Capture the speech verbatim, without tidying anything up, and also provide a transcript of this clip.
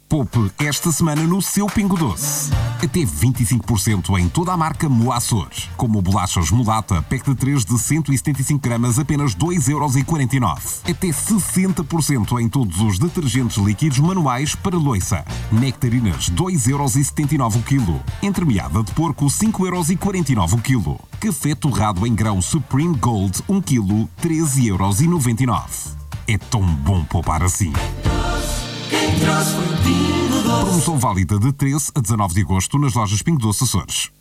Poupe esta semana no seu Pingo Doce. Até vinte e cinco por cento em toda a marca Moaçores. Como bolachas Mulata, pack de três de cento e setenta e cinco gramas, apenas dois euros e quarenta e nove. Até sessenta por cento em todos os detergentes líquidos manuais para loiça. Nectarinas, dois euros e setenta e nove o quilo. Entremeada de porco, cinco euros e quarenta e nove o quilo. Café torrado em grão Supreme Gold, um quilo, treze euros e noventa e nove. É tão bom poupar assim. Quem trouxe foi o Pingo Doce. Promoção válida de treze a dezanove de agosto nas lojas Pingo Doce Açores.